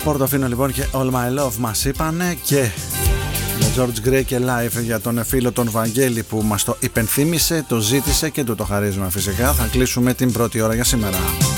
Portofino λοιπόν και All My Love μας είπανε, και με George Gray και Live για τον φίλο τον Βαγγέλη που μας το υπενθύμησε, το ζήτησε και του το χαρίζουμε φυσικά. Θα κλείσουμε την πρώτη ώρα για σήμερα.